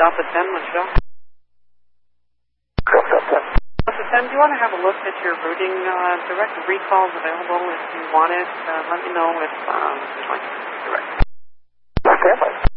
Delta 10, Michelle. Delta 10. Delta 10, do you want to have a look at your routing? Direct recalls available if you want it. Let me know if you'd like direct. Okay.